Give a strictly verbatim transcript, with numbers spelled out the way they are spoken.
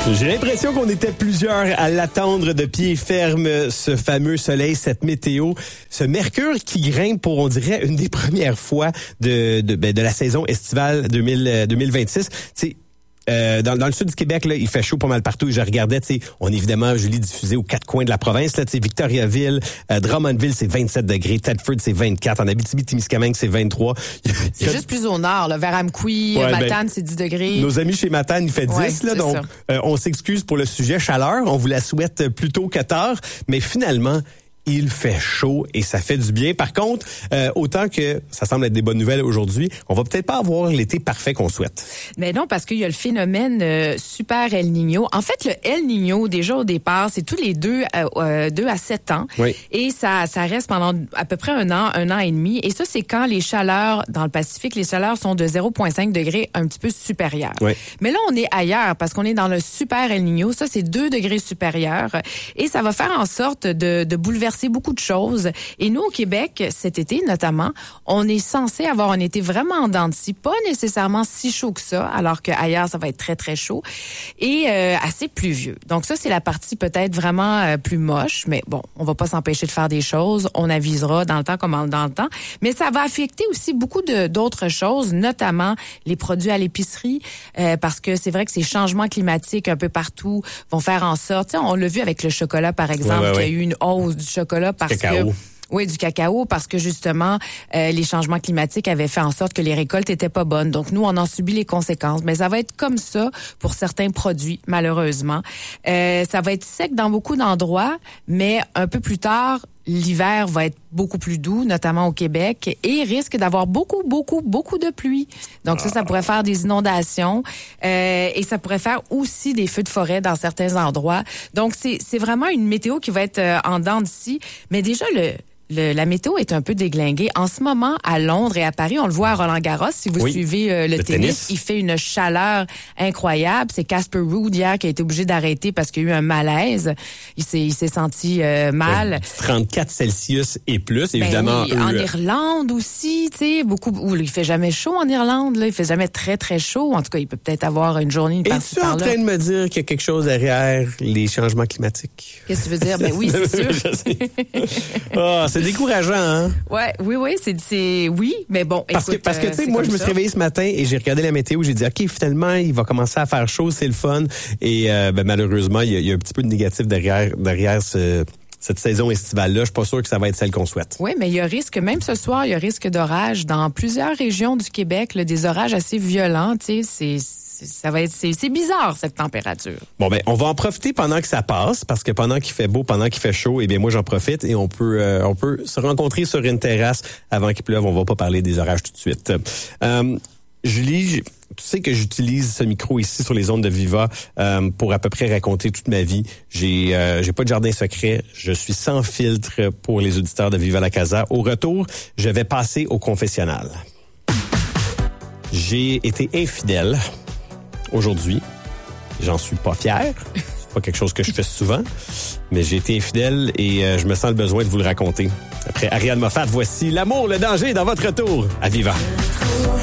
J'ai l'impression qu'on était plusieurs à l'attendre de pied ferme, ce fameux soleil, cette météo, ce mercure qui grimpe pour, on dirait, une des premières fois de de, ben, de la saison estivale deux mille, deux mille vingt-six. C'est Euh, dans, dans le sud du Québec, là, il fait chaud pas mal partout. Et je regardais, tu sais, on est évidemment, Julie, diffusé aux quatre coins de la province. Là, tu sais, Victoriaville, euh, Drummondville, c'est vingt-sept degrés. Thetford, c'est vingt-quatre. En Abitibi-Témiscamingue, c'est vingt-trois. C'est a... juste plus au nord, là. Vers Amqui, ouais, Matane, ben, c'est dix degrés. Nos amis chez Matane, il fait dix. Ouais, là, donc, euh, on s'excuse pour le sujet chaleur. On vous la souhaite plus tôt que tard. Mais finalement, il fait chaud et ça fait du bien. Par contre, euh, autant que ça semble être des bonnes nouvelles aujourd'hui, on va peut-être pas avoir l'été parfait qu'on souhaite. Mais non, parce qu'il y a le phénomène euh, super El Niño. En fait, le El Niño, déjà au départ, c'est tous les deux, euh, deux à sept ans. Oui. Et ça, ça reste pendant à peu près un an, un an et demi. Et ça, c'est quand les chaleurs dans le Pacifique, les chaleurs sont de zéro virgule cinq degrés un petit peu supérieures. Oui. Mais là, on est ailleurs parce qu'on est dans le super El Niño. Ça, c'est deux degrés supérieurs. Et ça va faire en sorte de, de bouleverser beaucoup de choses. Et nous, au Québec, cet été notamment, on est censé avoir un été vraiment en dents de scie, pas nécessairement si chaud que ça, alors qu'ailleurs, ça va être très, très chaud, et euh, assez pluvieux. Donc ça, c'est la partie peut-être vraiment euh, plus moche, mais bon, on va pas s'empêcher de faire des choses, on avisera dans le temps comme dans le temps, mais ça va affecter aussi beaucoup de, d'autres choses, notamment les produits à l'épicerie, euh, parce que c'est vrai que ces changements climatiques un peu partout vont faire en sorte, on l'a vu avec le chocolat, par exemple, ouais, ouais, ouais. qu'il y a eu une hausse du chocolat parce cacao. que oui, du cacao, parce que justement, euh, les changements climatiques avaient fait en sorte que les récoltes étaient pas bonnes. Donc, nous, on en subit les conséquences. Mais ça va être comme ça pour certains produits, malheureusement. Euh, ça va être sec dans beaucoup d'endroits, mais un peu plus tard, l'hiver va être beaucoup plus doux, notamment au Québec, et risque d'avoir beaucoup, beaucoup, beaucoup de pluie. Donc ça, ça pourrait faire des inondations euh, et ça pourrait faire aussi des feux de forêt dans certains endroits. Donc, c'est, c'est vraiment une météo qui va être euh, en dents de scie. Mais déjà, le... Le, la météo est un peu déglinguée. En ce moment, à Londres et à Paris, on le voit à Roland-Garros, si vous oui, suivez euh, le, le tennis, tennis, il fait une chaleur incroyable. C'est Casper Ruud hier qui a été obligé d'arrêter parce qu'il y a eu un malaise. Il s'est, il s'est senti euh, mal. Ouais, trente-quatre Celsius et plus, évidemment. Ben, eux, en Irlande aussi, tu sais, beaucoup. Où il fait jamais chaud en Irlande, là. Il fait jamais très très chaud. En tout cas, il peut peut-être avoir une journée une partie par là. Es-tu en train de me dire qu'il y a quelque chose derrière les changements climatiques? Qu'est-ce que tu veux dire? Ben oui, c'est sûr. oh, c'est décourageant, hein? Ouais, oui, oui, c'est, c'est, oui, mais bon, parce écoute, que, parce que, tu sais, moi, je me suis réveillé ce matin et j'ai regardé la météo, j'ai dit, OK, finalement, il va commencer à faire chaud, c'est le fun. Et, euh, ben, malheureusement, il y, a, il y a un petit peu de négatif derrière, derrière ce, cette saison estivale-là. Je suis pas sûr que ça va être celle qu'on souhaite. Oui, mais il y a risque, même ce soir, il y a risque d'orage dans plusieurs régions du Québec, là, des orages assez violents, tu sais, c'est, ça va être, c'est, c'est bizarre, cette température. Bon, ben, on va en profiter pendant que ça passe, parce que pendant qu'il fait beau, pendant qu'il fait chaud, eh bien, moi, j'en profite et on peut, euh, on peut se rencontrer sur une terrasse avant qu'il pleuve. On va pas parler des orages tout de suite. Euh, Julie, tu sais que j'utilise ce micro ici sur les ondes de Viva euh, pour à peu près raconter toute ma vie. J'ai, euh, j'ai pas de jardin secret. Je suis sans filtre pour les auditeurs de Viva la Casa. Au retour, je vais passer au confessionnal. J'ai été infidèle. Aujourd'hui, j'en suis pas fier. C'est pas quelque chose que je fais souvent, mais j'ai été infidèle et euh, je me sens le besoin de vous le raconter. Après Ariane Moffat, voici L'amour, le danger dans votre retour à Viva.